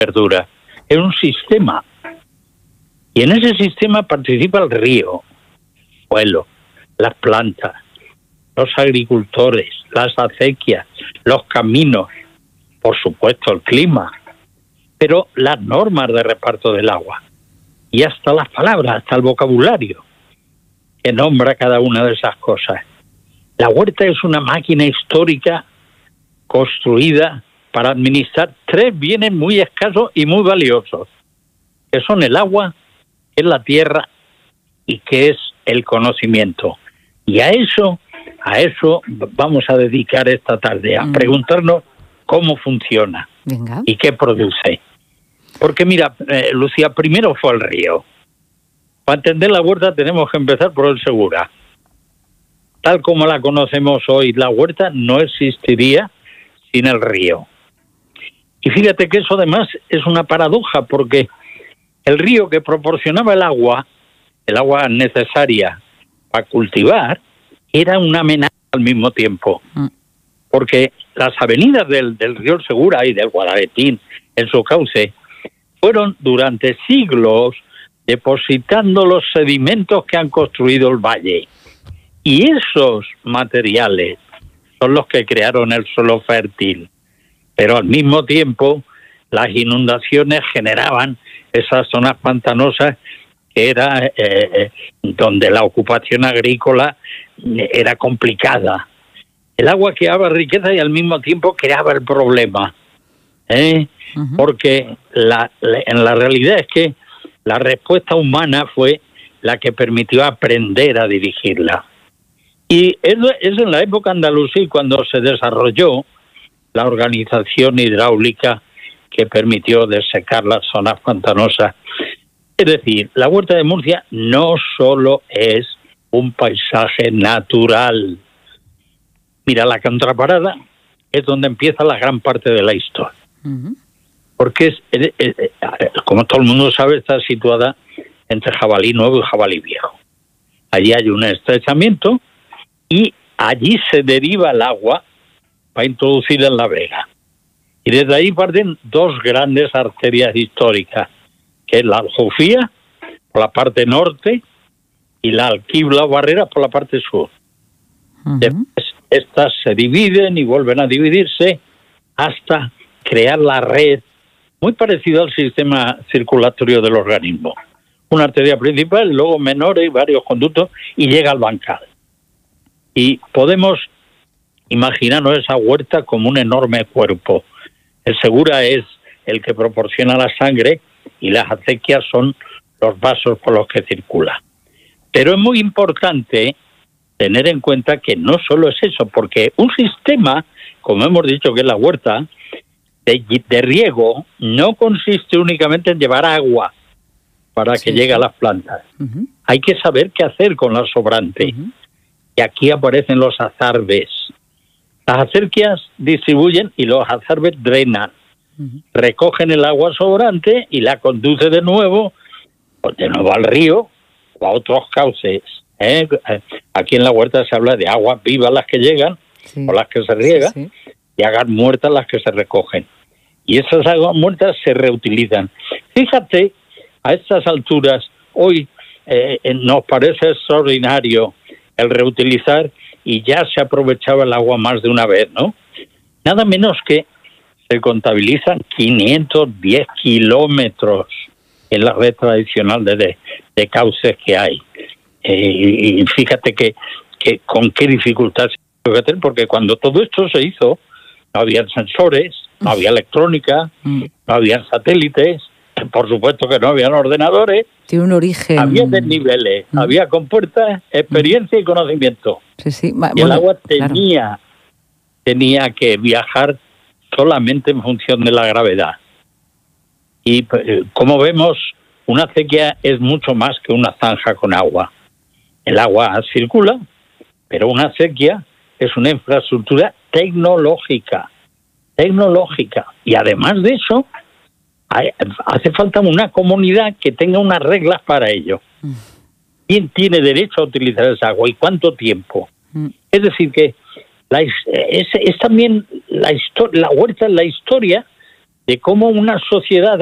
verduras. Es un sistema. Y en ese sistema participa el río, el suelo, las plantas, los agricultores, las acequias, los caminos, por supuesto el clima, pero las normas de reparto del agua y hasta las palabras, hasta el vocabulario que nombra cada una de esas cosas. La huerta es una máquina histórica construida para administrar tres bienes muy escasos y muy valiosos, que son el agua, que es la tierra y que es el conocimiento. Y a eso vamos a dedicar esta tarde, a preguntarnos cómo funciona. Venga. Y qué produce. Porque mira, Lucía, primero fue el río. Para entender la huerta tenemos que empezar por el Segura. Tal como la conocemos hoy, la huerta no existiría sin el río. Y fíjate que eso además es una paradoja, porque el río que proporcionaba el agua necesaria para cultivar, era una amenaza al mismo tiempo. Porque las avenidas del río Segura y del Guadaletín, en su cauce, fueron durante siglos depositando los sedimentos que han construido el valle. Y esos materiales son los que crearon el suelo fértil. Pero al mismo tiempo, las inundaciones generaban esas zonas pantanosas que era donde la ocupación agrícola era complicada. El agua creaba riqueza y al mismo tiempo creaba el problema. Porque en la realidad es que la respuesta humana fue la que permitió aprender a dirigirla. Y es en la época andalusí cuando se desarrolló la organización hidráulica que permitió desecar las zonas pantanosas. Es decir, la Huerta de Murcia no solo es un paisaje natural. Mira, la contraparada es donde empieza la gran parte de la historia. Porque como todo el mundo sabe, está situada entre Jabalí Nuevo y Jabalí Viejo. Allí hay un estrechamiento y allí se deriva el agua para introducirla en la Vega. Y desde ahí parten dos grandes arterias históricas, que es la Aljufía por la parte norte y la Alquibla o Barrera por la parte sur. Después estas se dividen y vuelven a dividirse hasta crear la red, muy parecida al sistema circulatorio del organismo. Una arteria principal, luego menores y varios conductos, y llega al bancal. Y podemos imaginarnos esa huerta como un enorme cuerpo. El Segura es el que proporciona la sangre y las acequias son los vasos por los que circula. Pero es muy importante tener en cuenta que no solo es eso, porque un sistema, como hemos dicho que es la huerta, de riego, no consiste únicamente en llevar agua para que llegue a las plantas. Hay que saber qué hacer con la sobrante. Y aquí aparecen los azarbes. Las acequias distribuyen y los azarbes drenan. Recogen el agua sobrante y la conduce de nuevo al río o a otros cauces. Aquí en la huerta se habla de aguas vivas las que llegan o las que se riegan y aguas muertas las que se recogen. Y esas aguas muertas se reutilizan. Fíjate, a estas alturas, hoy nos parece extraordinario el reutilizar y ya se aprovechaba el agua más de una vez, ¿no? Nada menos que se contabilizan 510 kilómetros en la red tradicional de cauces que hay. Y fíjate que con qué dificultad se puede hacer, porque cuando todo esto se hizo, no había sensores, no había electrónica, no había satélites, por supuesto que no habían ordenadores. Tiene un origen. Había desniveles, había compuertas, experiencia y conocimiento. Y el agua tenía que viajar solamente en función de la gravedad. Y como vemos, una acequia es mucho más que una zanja con agua. El agua circula, pero una acequia es una infraestructura tecnológica. Y además de eso, hace falta una comunidad que tenga unas reglas para ello. ¿Quién tiene derecho a utilizar esa agua y cuánto tiempo? Es decir, que es también la huerta es la historia de cómo una sociedad